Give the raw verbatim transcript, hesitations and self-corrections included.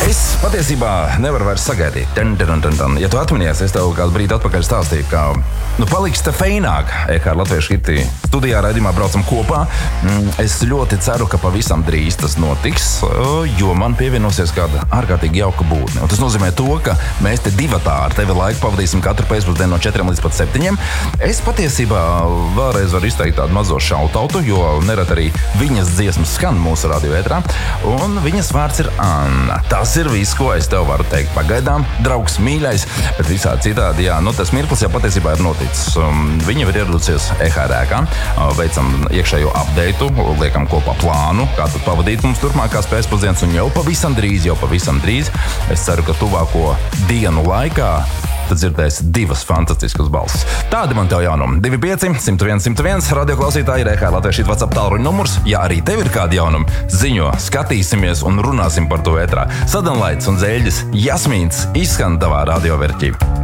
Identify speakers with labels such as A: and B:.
A: Es patiesībā nevaru vairs sagaidīt. Dun, dun, dun, dun. Ja tu atminies, es tev kādu brīdi atpakaļ stāstīju, ka nu, paliks te feināk, kā latviešu hitī. Studijā raidījumā braucam kopā. Es ļoti ceru, ka pavisam drīz tas notiks, jo man pievienosies kāda ārkārtīgi jauka būtne. Un tas nozīmē to, ka mēs te divatā ar tevi laiku pavadīsim katru pēcpusdienu no četriem līdz pat septiņiem. Es patiesībā vēlreiz varu izteikt tādu mazo šautautu, jo nerad arī viņas dziesmas skan mūsu radio ētrā. Un viņas vārds ir Anna. Tas ir viss, ko es tev varu teikt pagaidām. Draugs mīļais, bet visādi citādi, jā, nu tas mirklis jau patiesībā ir noticis. Um, viņa ir ieradusies E H R ēkā, uh, veicam iekšējo updateu, liekam kopā plānu, kā tad pavadīt mums turpmākās pēcpusdienas, un jau pavisam drīz, jau pavisam drīz, es ceru, ka tuvāko dienu laikā tad dzirdēsi divas fantastiskas balsis. Tādi man tev jaunumi. divi pieci, simt viens, simt viens, radio klausītāji ir E H R Latviešu WhatsApp tālruņa numurs. Ja arī tev ir kādi jaunumi, ziņo, skatīsimies un runāsim par to ētrā. Sadanlaids un Zēļģis Jasmīns izskan tavā radio verķī.